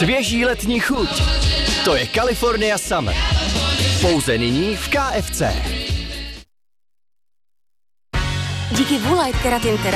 Svěží letní chuť. To je California Summer. Pouze nyní v KFC. Díky Woolite Keratin